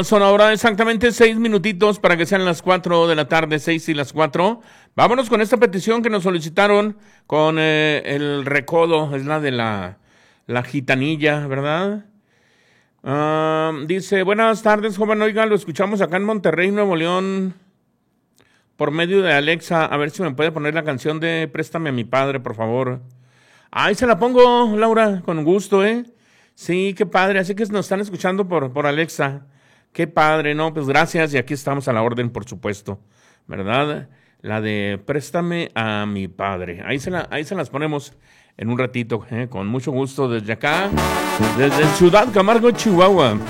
Son ahora exactamente 6 minutitos para que sean las 4 de la tarde, 6 y las 4. Vámonos con esta petición que nos solicitaron con el recodo, es la de la gitanilla, ¿verdad? Dice, buenas tardes, joven, oiga, lo escuchamos acá en Monterrey, Nuevo León, por medio de Alexa. A ver si me puede poner la canción de Préstame a mi padre, por favor. Ahí se la pongo, Laura, con gusto, ¿eh? Sí, qué padre, así que nos están escuchando por Alexa. Qué padre, ¿no? Pues gracias y aquí estamos a la orden, por supuesto, ¿verdad? La de Préstame a mi padre. Ahí se las ponemos en un ratito, con mucho gusto desde acá, desde Ciudad Camargo, Chihuahua.